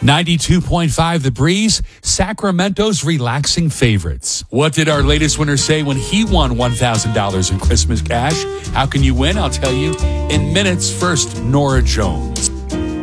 92.5 The Breeze, Sacramento's relaxing favorites. What did our latest winner say when he won $1,000 in Christmas cash? How can you win? I'll tell you in minutes. First, Nora Jones.